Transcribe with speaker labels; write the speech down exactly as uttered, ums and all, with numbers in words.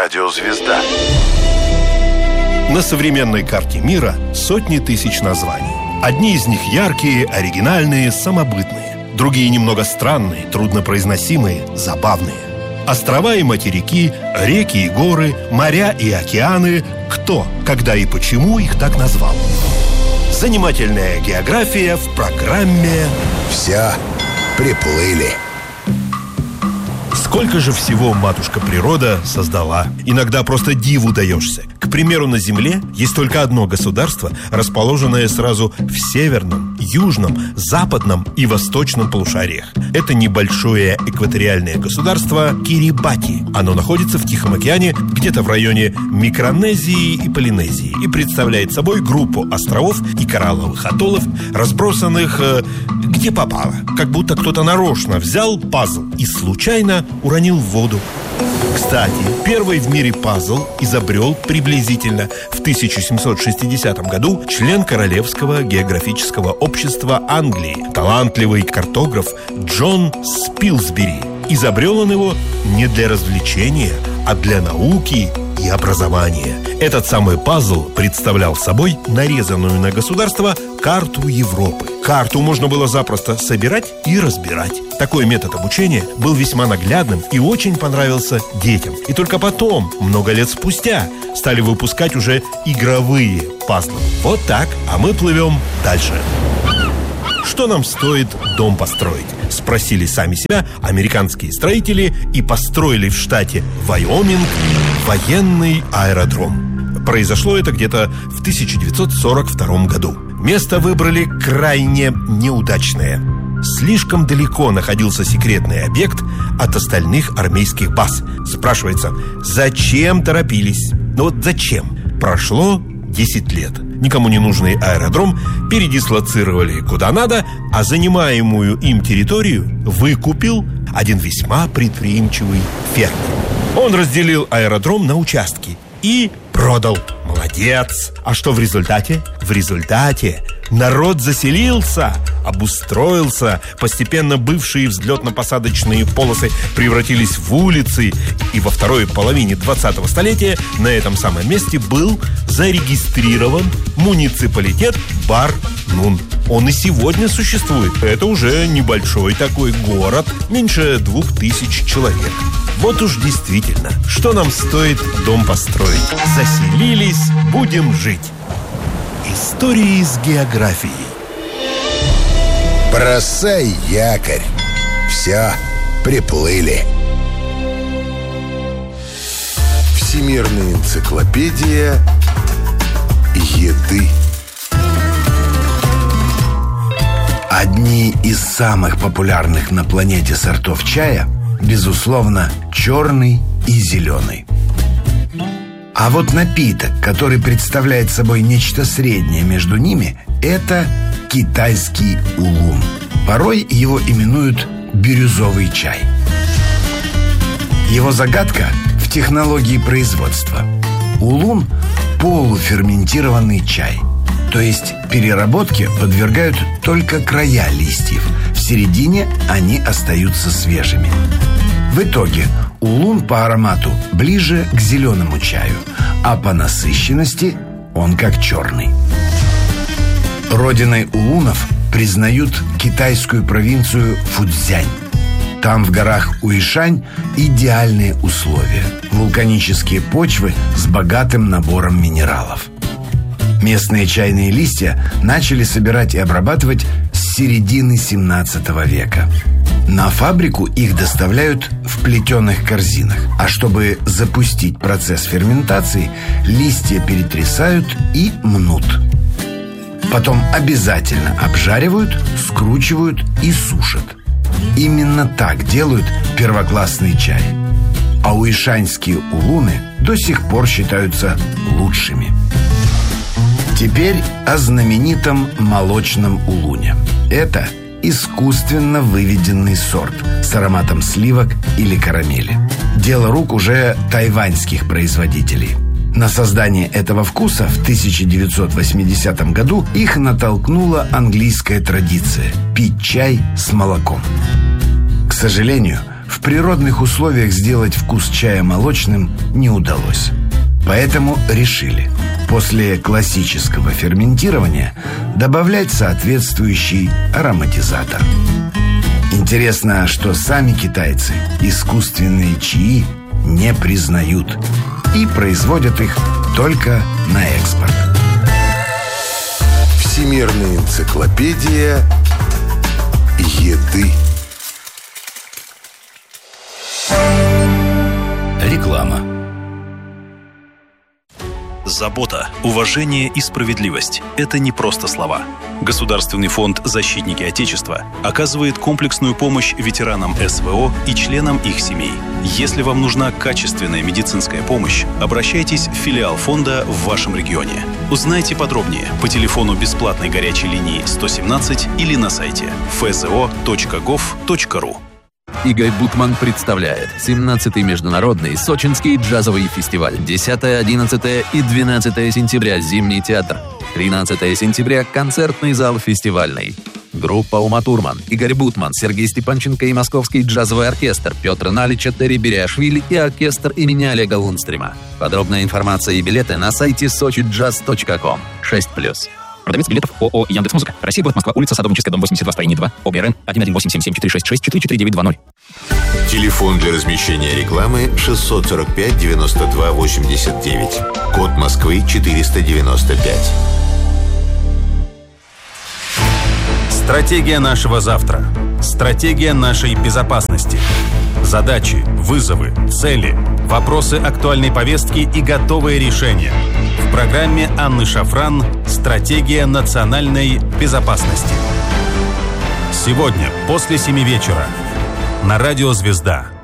Speaker 1: Радиозвезда.
Speaker 2: На современной карте мира сотни тысяч названий. Одни из них яркие, оригинальные, самобытные. Другие немного странные, труднопроизносимые, забавные. Острова и материки, реки и горы, моря и океаны. Кто, когда и почему их так назвал? Занимательная география в программе
Speaker 3: «Все приплыли».
Speaker 2: Сколько же всего матушка природа создала. Иногда просто диву даешься. К примеру, на Земле есть только одно государство, расположенное сразу в северном, южном, западном и восточном полушариях. Это небольшое экваториальное государство Кирибати. Оно находится в Тихом океане, где-то в районе Микронезии и Полинезии, и представляет собой группу островов и коралловых атоллов, разбросанных э, где попало. Как будто кто-то нарочно взял пазл и случайно уронил в воду. Кстати, первый в мире пазл изобрел приблизительно в тысяча семьсот шестидесятом году член Королевского географического общества Англии, талантливый картограф Джон Спилсбери. Изобрел он его не для развлечения, а для науки и образования. Этот самый пазл представлял собой нарезанную на государство карту Европы. Карту можно было запросто собирать и разбирать. Такой метод обучения был весьма наглядным и очень понравился детям. И только потом, много лет спустя, стали выпускать уже игровые пазлы. Вот так, а мы плывем дальше. Что нам стоит дом построить? Спросили сами себя американские строители и построили в штате Вайоминг военный аэродром. Произошло это где-то в тысяча девятьсот сорок втором году. Место выбрали крайне неудачное. Слишком далеко находился секретный объект от остальных армейских баз. Спрашивается, зачем торопились? Ну вот зачем? Прошло десять лет. Никому не нужный аэродром передислоцировали куда надо, а занимаемую им территорию выкупил один весьма предприимчивый фермер. Он разделил аэродром на участки и продал. Молодец! А что в результате? В результате народ заселился, обустроился. Постепенно бывшие взлетно-посадочные полосы превратились в улицы. И во второй половине двадцатого столетия на этом самом месте был зарегистрирован муниципалитет Бар-Нун. Он и сегодня существует. Это уже небольшой такой город, меньше двух тысяч человек. Вот уж действительно, что нам стоит дом построить? Заселились, будем жить. Истории с географией.
Speaker 3: Бросай якорь. Все, приплыли. Всемирная энциклопедия еды.
Speaker 4: Одни из самых популярных на планете сортов чая, безусловно, черный и зеленый. А вот напиток, который представляет собой нечто среднее между ними, это китайский улун. Порой его именуют бирюзовый чай. Его загадка в технологии производства. Улун – полуферментированный чай. То есть переработке подвергают только края листьев. В середине они остаются свежими. В итоге улун по аромату ближе к зеленому чаю, а по насыщенности он как черный. Родиной улунов признают китайскую провинцию Фуцзянь. Там в горах Уишань идеальные условия. Вулканические почвы с богатым набором минералов. Местные чайные листья начали собирать и обрабатывать с середины семнадцатого века. На фабрику их доставляют в плетеных корзинах. А чтобы запустить процесс ферментации, листья перетрясают и мнут. Потом обязательно обжаривают, скручивают и сушат. Именно так делают первоклассный чай. А уишаньские улуны до сих пор считаются лучшими. Теперь о знаменитом молочном улуне. Это искусственно выведенный сорт с ароматом сливок или карамели. Дело рук уже тайваньских производителей. На создание этого вкуса в тысяча девятьсот восьмидесятом году их натолкнула английская традиция – пить чай с молоком. К сожалению, в природных условиях сделать вкус чая молочным не удалось. Поэтому решили после классического ферментирования добавлять соответствующий ароматизатор. Интересно, что сами китайцы искусственные чаи не признают и производят их только на экспорт.
Speaker 3: Всемирная энциклопедия еды.
Speaker 1: Реклама.
Speaker 5: Забота, уважение и справедливость – это не просто слова. Государственный фонд «Защитники Отечества» оказывает комплексную помощь ветеранам эс вэ о и членам их семей. Если вам нужна качественная медицинская помощь, обращайтесь в филиал фонда в вашем регионе. Узнайте подробнее по телефону бесплатной горячей линии сто семнадцать или на сайте эф зэ о точка гов точка ру.
Speaker 1: Игорь Бутман представляет семнадцатый международный сочинский джазовый фестиваль. десятое, одиннадцатое и двенадцатое сентября Зимний театр. тринадцатое сентября концертный зал фестивальный. Группа Ума Турман, Игорь Бутман, Сергей Степанченко и Московский джазовый оркестр, Петр Налича, Терри Бериашвили и оркестр имени Олега Лунстрима. Подробная информация и билеты на сайте сочи джаз точка ком. шесть плюс.
Speaker 6: Продавец билетов ООО «Яндекс.Музыка». Россия, город Москва, улица Садовническая, дом восемьдесят два, строение два, ОБРН один один восемь семь семь четыре шесть шесть четыре четыре девять два ноль.
Speaker 7: Телефон для размещения рекламы шестьсот сорок пять девяносто два восемьдесят девять. Код Москвы четыреста девяносто пять.
Speaker 5: Стратегия нашего завтра. Стратегия нашей безопасности. Задачи, вызовы, цели, вопросы актуальной повестки и готовые решения. В программе Анны Шафран «Стратегия национальной безопасности». Сегодня после семи вечера на радио «Звезда».